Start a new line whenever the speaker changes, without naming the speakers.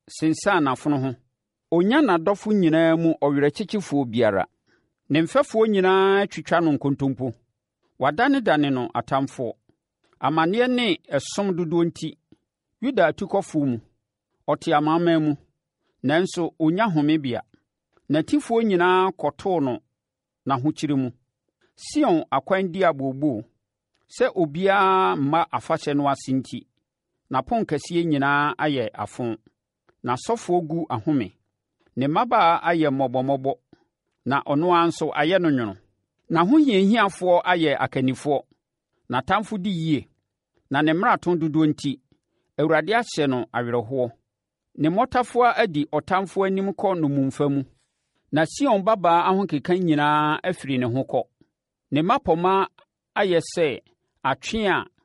sensan n'afono ho. Onya n'adɔfo nyinaa mu ɔwerɛkyekyefoɔ biara. Ne mfɛfoɔ nyinaa twitwa no nkontompo. Wadanedane no atamfoɔ. Amanneɛ ne ɛsom dodoɔ nti, Yuda atukɔfoɔ mu. Ɔte amanaman mu, nanso ɔnya homebea. N'atifoɔ nyinaa kɔtoo no n'ahokyere mu. Sion akwan di abooboo, sɛ obiara mma afahyɛ no ase nti. N'apon kɛseɛ nyinaa ayɛ afo. N'asɔfoɔ gu ahome. Ne mmabaa ayɛ mmɔbɔmmɔbɔ, na ɔno ara nso ayɛ no nwono. N'ahohiahiafoɔ ayɛ akannifoɔ. N'atamfo di yie, na ne mmarato dodoɔ nti, Awurade ahyɛ no awerɛhoɔ. Ne mmɔtafoa adi ɔtamfoɔ anim kɔ nnommumfa mu. Na Sion babaa ahokeka nyinaa afiri ne ho kɔ. Ne mmapɔmma ayɛ sɛ atwe a